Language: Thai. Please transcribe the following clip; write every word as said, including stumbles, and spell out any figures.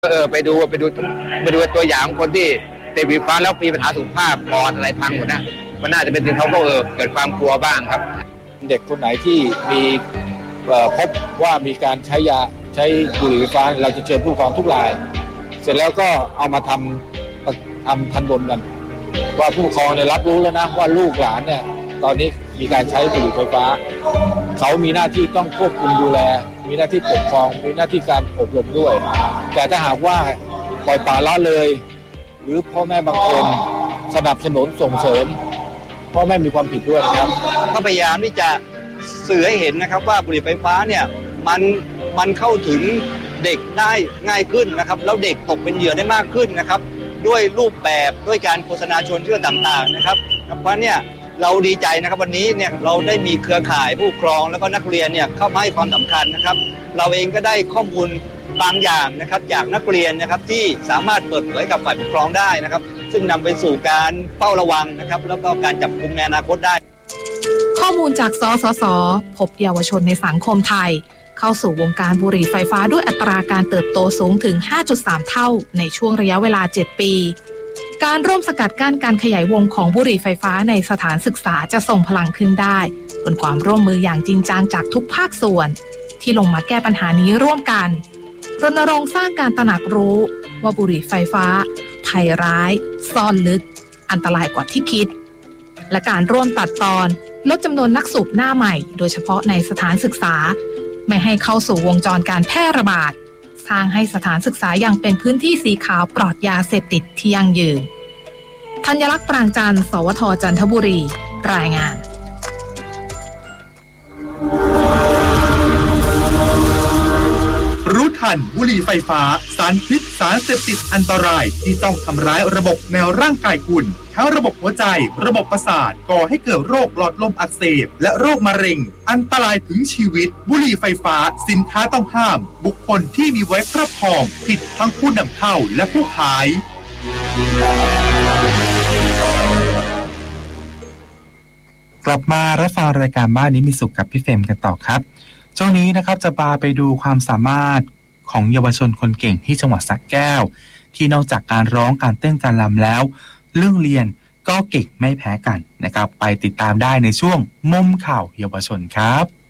เออไปดูไปดูไปดูตัวอย่างคนที่เสพไฟฟ้าแล้วมีปัญหาสุขภาพปอดอะไรพังหมดนะมันน่าจะเป็นสิ่งเขาก็เออเกิดความกลัวบ้างครับเด็กคนไหนที่มีพบว่ามีการใช้ยาใช้บุหรี่ไฟฟ้าเราจะเชิญผู้ปกครองทุกรายเสร็จแล้วก็เอามาทำทำทันบนกันว่าผู้ปกครองเนี่ยรับรู้แล้วนะว่าลูกหลานเนี่ยตอนนี้มีการใช้บุหรี่ไฟฟ้าเขามีหน้าที่ต้องควบคุมดูแลมีหน้าที่ปกครองมีหน้าที่การอบรมด้วยแต่ถ้าหากว่าปล่อยปละละเลยหรือพ่อแม่บางคนสนับสนุนส่งเสริมพ่อแม่มีความผิดด้วยนะครับก็พยายามที่จะสื่อให้เห็นนะครับว่าบุหรี่ไฟฟ้าเนี่ยมันมันเข้าถึงเด็กได้ง่ายขึ้นนะครับแล้วเด็กตกเป็นเหยื่อได้มากขึ้นนะครับด้วยรูปแบบด้วยการโฆษณาชวนเชื่อต่างๆนะครับเพราะเนี่ยเราดีใจนะครับวันนี้เนี่ยเราได้มีเครือข่ายผู้ปกครองแล้วก็นักเรียนเนี่ยเข้ามาให้ความสำคัญนะครับเราเองก็ได้ข้อมูลบางอย่างนะครับจากนักเรียนนะครับที่สามารถเปิดเผยกับฝ่ายปกครองได้นะครับซึ่งนำไปสู่การเฝ้าระวังนะครับแล้วก็การจับกุมในอนาคตได้ข้อมูลจากสสส.พบเยาวชนในสังคมไทยเข้าสู่วงการบุหรี่ไฟฟ้าด้วยอัตราการเติบโตสูงถึง ห้าจุดสาม เท่าในช่วงระยะเวลา เจ็ด ปีการร่วมสกัดกั้นการขยายวงของบุหรี่ไฟฟ้าในสถานศึกษาจะส่งพลังขึ้นได้บนความร่วมมืออย่างจริงจังจากทุกภาคส่วนที่ลงมาแก้ปัญหานี้ร่วมกันรณรงค์สร้างการตระหนักรู้ว่าบุหรี่ไฟฟ้าภัยร้ายซ่อนลึกอันตรายกว่าที่คิดและการร่วมตัดตอนลดจำนวนนักสูบหน้าใหม่โดยเฉพาะในสถานศึกษาไม่ให้เข้าสู่วงจรการแพร่ระบาดสร้างให้สถานศึกษายังเป็นพื้นที่สีขาวปลอดยาเสพติดที่ยั่งยืนธัญลักษณ์ปรางจันทร์สวทจันทบุรีรายงานรู้ทันบุหรี่ไฟฟ้าสารพิษสารเสพติดอันตรายที่ต้องทำร้ายระบบในร่างกายคุณทั้งระบบหัวใจระบบประสาทก่อให้เกิดโรคหลอดลมอักเสบและโรคมะเร็งอันตรายถึงชีวิตบุหรี่ไฟฟ้าสินค้าต้องห้ามบุคคลที่มีไว้ครอบครองผิดทั้งผู้นำเข้าและผู้ขายกลับมารับฟังรายการบ้านนี้มีสุขกับพี่เฟรมกันต่อครับช่วงนี้นะครับจะพาไปดูความสามารถของเยาวชนคนเก่งที่จังหวัดสระแก้วที่นอกจากการร้องการเต้นการรำแล้วเรื่องเรียนก็เก่งไม่แพ้กันนะครับไปติดตามได้ในช่วงมุมข่าวเยาวชนครับ